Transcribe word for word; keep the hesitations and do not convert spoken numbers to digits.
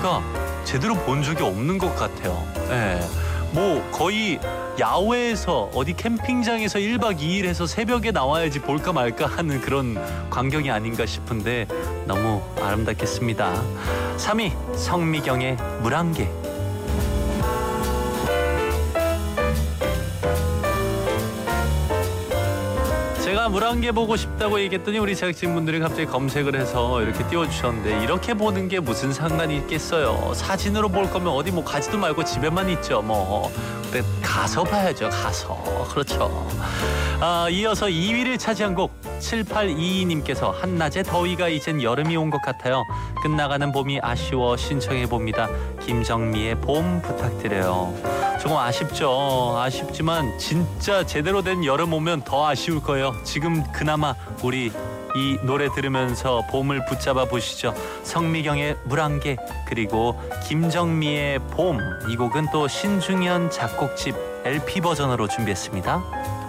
보니까 제대로 본 적이 없는 것 같아요. 예. 뭐 거의 야외에서 어디 캠핑장에서 일박 이일 해서 새벽에 나와야지 볼까 말까 하는 그런 광경이 아닌가 싶은데 너무 아름답겠습니다. 삼 위 성미경의 물안개. 제가 물안개 보고 싶다고 얘기했더니 우리 제작진분들이 갑자기 검색을 해서 이렇게 띄워주셨는데 이렇게 보는 게 무슨 상관이 있겠어요. 사진으로 볼 거면 어디 뭐 가지도 말고 집에만 있죠 뭐. 근데 가서 봐야죠. 가서. 그렇죠. 아, 이어서 이 위를 차지한 곡 칠팔이이 님께서 한낮의 더위가 이젠 여름이 온 것 같아요. 끝나가는 봄이 아쉬워 신청해봅니다. 김정미의 봄 부탁드려요. 조금 아쉽죠. 아쉽지만 진짜 제대로 된 여름 오면 더 아쉬울 거예요. 지금 그나마 우리 이 노래 들으면서 봄을 붙잡아 보시죠. 성미경의 물안개 그리고 김정미의 봄. 이 곡은 또 신중현 작곡집 엘피 버전으로 준비했습니다.